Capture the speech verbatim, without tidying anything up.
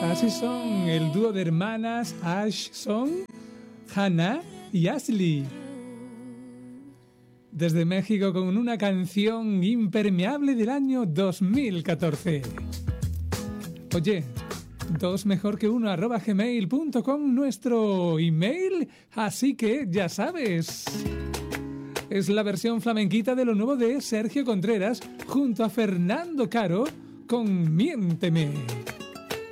Así son el dúo de hermanas Ashson, Hannah y Ashley. Desde México con una canción impermeable del año dos mil catorce. Oye, dos mejor que uno arroba gmail punto com nuestro email, así que ya sabes. Es la versión flamenquita de lo nuevo de Sergio Contreras junto a Fernando Caro con Miénteme.